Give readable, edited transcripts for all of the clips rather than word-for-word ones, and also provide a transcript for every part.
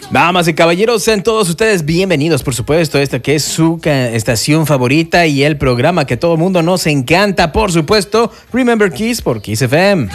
Damas y caballeros, sean todos ustedes bienvenidos, por supuesto, esta que es su estación favorita y el programa que todo mundo nos encanta, por supuesto, Remember Kiss por Kiss FM.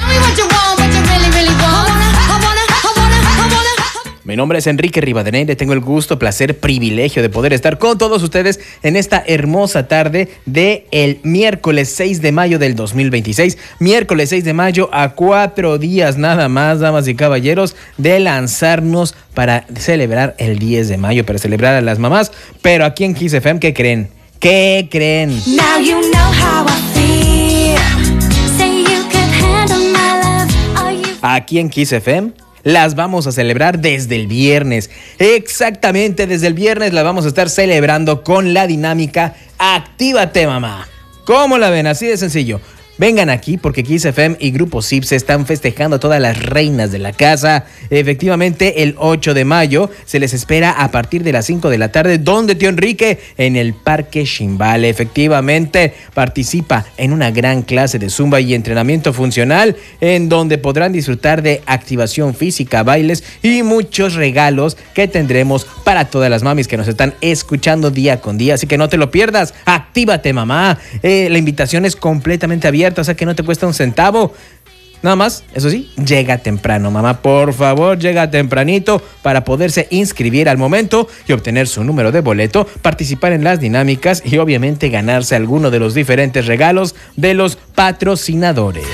Mi nombre es Enrique Rivadeneira y tengo el gusto, placer, privilegio de poder estar con todos ustedes en esta hermosa tarde del miércoles 6 de mayo del 2026. Miércoles 6 de mayo, a 4 días nada más, damas y caballeros, de lanzarnos para celebrar el 10 de mayo, para celebrar a las mamás. Pero aquí en Kiss FM, ¿qué creen? ¿Qué creen? Now you know how I feel. Say you can handle my love. Are you... Aquí en Kiss FM las vamos a celebrar desde el viernes. Exactamente, desde el viernes las vamos a estar celebrando con la dinámica Actívate, mamá. ¿Cómo la ven? Así de sencillo. Vengan aquí porque Kiss FM y Grupo Zip se están festejando a todas las reinas de la casa. Efectivamente, el 8 de mayo se les espera a partir de las 5 de la tarde. ¿Dónde, tío Enrique? En el Parque Ximbala. Efectivamente, participa en una gran clase de zumba y entrenamiento funcional en donde podrán disfrutar de activación física, bailes y muchos regalos que tendremos para todas las mamis que nos están escuchando día con día. Así que no te lo pierdas. Actívate, mamá. La invitación es completamente abierta. O sea que no te cuesta un centavo. Nada más, eso sí, llega temprano, mamá. Por favor, llega tempranito para poderse inscribir al momento y obtener su número de boleto, participar en las dinámicas y obviamente ganarse alguno de los diferentes regalos de los patrocinadores.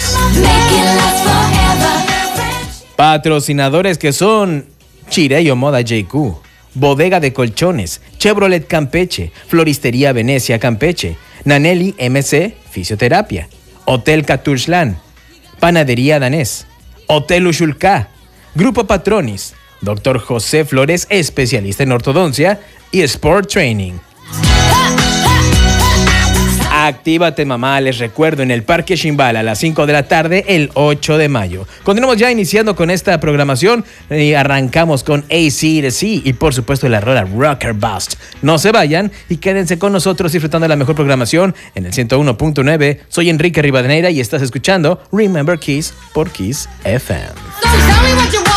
Patrocinadores que son Chireyo Moda JQ, Bodega de Colchones, Chevrolet Campeche, Floristería Venecia Campeche, Nanelli MC Fisioterapia, Hotel Catuxlán, Panadería Danés, Hotel Ushulká, Grupo Patronis, Dr. José Flores, especialista en ortodoncia y Sport Training. Actívate, mamá, les recuerdo, en el Parque Ximbala a las 5 de la tarde, el 8 de mayo. Continuamos ya iniciando con esta programación y arrancamos con AC/DC y por supuesto la rola Rocker Bust. No se vayan y quédense con nosotros disfrutando de la mejor programación en el 101.9. Soy Enrique Rivadeneira y estás escuchando Remember Kiss por Kiss FM.